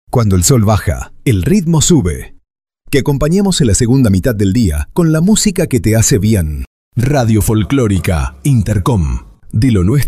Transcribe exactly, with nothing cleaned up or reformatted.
Cuando el sol baja, el ritmo sube. Que acompañemos en la segunda mitad del día con la música que te hace bien. Radio Folclórica Intercom. De lo nuestro.